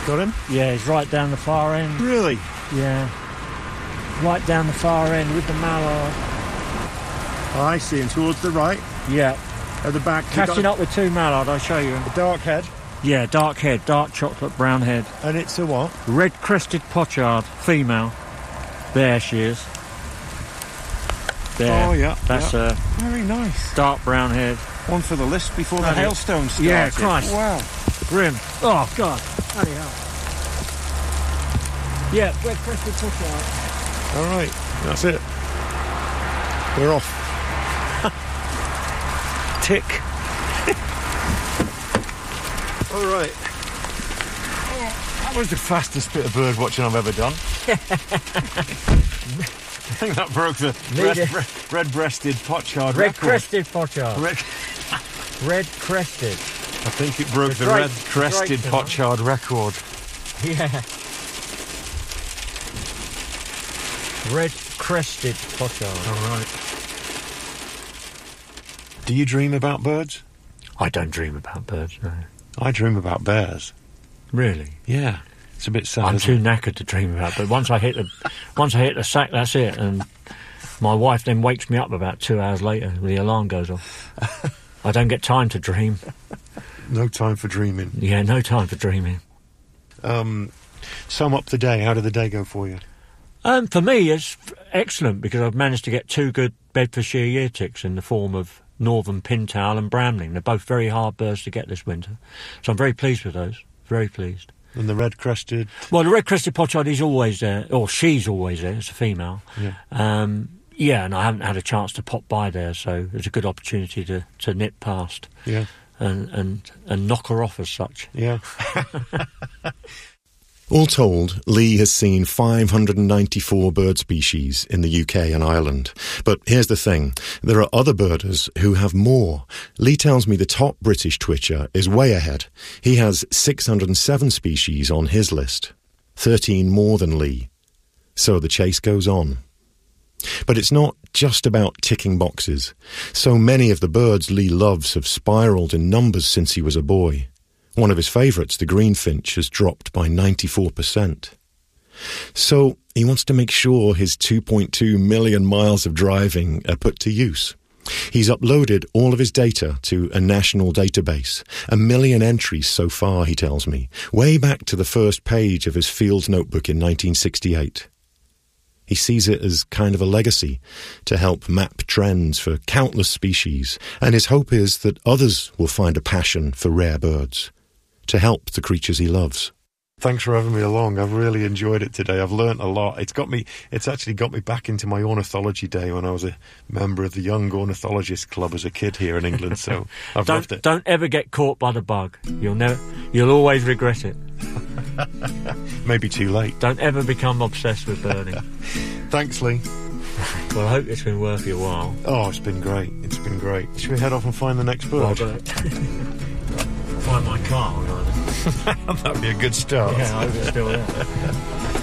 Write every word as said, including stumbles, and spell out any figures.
Got him? Yeah, he's right down the far end. Really? Yeah. Right down the far end with the mallard. Oh, I see him towards the right. Yeah. At the back. Catching up with two mallard, I'll show you. A dark head. Yeah, dark head, dark chocolate brown head. And it's a what? Red-crested pochard, female. There she is. There. Oh, yeah. That's yeah. a very nice. Dark brown head. One for the list before the Bloody hailstone started. Yeah, Christ. Wow. Grim. Oh, God. Bloody hell. Yeah, red-crested pochard. All right, that's it. We're off. Tick. All right. Oh, that was the fastest bit of bird watching I've ever done. I think that broke the red, red, red-breasted pochard Red-crested pochard. Red... Red-crested. I think it broke the, the red-crested pochard record. Yeah. Red-crested pochard. All right. Do you dream about birds? I don't dream about birds, no. I dream about bears. Really? Yeah. It's a bit sad. I'm too it? knackered to dream about, but once I hit the once I hit the sack, that's it. And my wife then wakes me up about two hours later when the alarm goes off. I don't get time to dream. No time for dreaming. Yeah, no time for dreaming. Um, sum up the day. How did the day go for you? Um, for me, it's excellent because I've managed to get two good Bedfordshire year ticks in the form of Northern Pintail and Bramling. They're both very hard birds to get this winter, so I'm very pleased with those. Very pleased. And the red-crested? Well, the red-crested pochard is always there, or she's always there. It's a female. Yeah. Um, yeah, and I haven't had a chance to pop by there, so it's a good opportunity to, to nip past. Yeah. And, and, and knock her off as such. Yeah. All told, Lee has seen five hundred ninety-four bird species in the U K and Ireland. But here's the thing, there are other birders who have more. Lee tells me the top British twitcher is way ahead. He has six hundred seven species on his list, thirteen more than Lee. So the chase goes on. But it's not just about ticking boxes. So many of the birds Lee loves have spiralled in numbers since he was a boy. One of his favourites, the greenfinch, has dropped by ninety-four percent. So he wants to make sure his two point two million miles of driving are put to use. He's uploaded all of his data to a national database, a million entries so far, he tells me, way back to the first page of his field notebook in nineteen sixty-eight. He sees it as kind of a legacy to help map trends for countless species, and his hope is that others will find a passion for rare birds, to help the creatures he loves. Thanks for having me along. I've really enjoyed it today. I've learnt a lot. It's got me. It's actually got me back into my ornithology day when I was a member of the Young Ornithologist Club as a kid here in England. So I've don't, loved it. Don't ever get caught by the bug. You'll never. You'll always regret it. Maybe too late. Don't ever become obsessed with birding. Thanks, Lee. Well, I hope it's been worth your while. Oh, it's been great. It's been great. Should we head off and find the next bird? Well, find my car. That'd be a good start. Yeah, I hope it's still there.